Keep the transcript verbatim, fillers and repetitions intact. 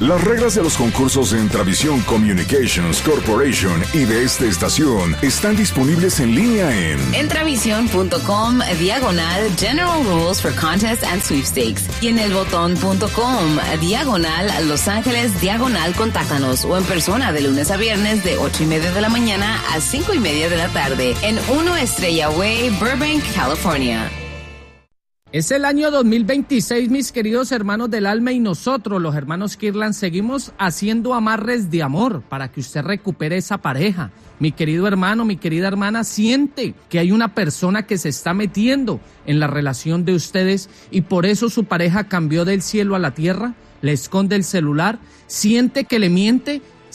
Las reglas de los concursos de Entravisión Communications Corporation y de esta estación están disponibles en línea en Entravision.com diagonal General Rules for Contests and Sweepstakes y en elbotón.com diagonal Los Ángeles diagonal Contáctanos o en persona de lunes a viernes de ocho y media de la mañana a cinco y media de la tarde en uno Estrella Way, Burbank, California. Es el año dos mil veintiséis, mis queridos hermanos del alma, y nosotros, los hermanos Kirlan, seguimos haciendo amarres de amor para que usted recupere esa pareja. Mi querido hermano, mi querida hermana, siente que hay una persona que se está metiendo en la relación de ustedes y por eso su pareja cambió del cielo a la tierra, le esconde el celular, siente que le miente